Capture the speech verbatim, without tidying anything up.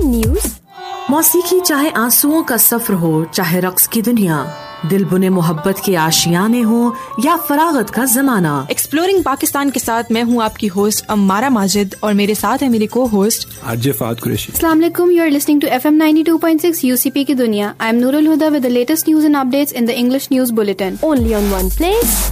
News. मौसीकी चाहे आंसुओं का सफर हो, चाहे रक्स की दुनिया, दिल बुने मोहब्बत के आशियाने हो या फरागत का जमाना। एक्सप्लोरिंग पाकिस्तान के साथ मैं हूँ आपकी होस्ट अम्मारा माजिद और मेरे साथ है मेरी को होस्ट आरजे फात कुरैशी। अस्सलाम वालेकुम, you are listening to FM ninety two point six UCP की दुनिया। I am Nurul Huda with the latest news and updates in the English news bulletin, only on one place.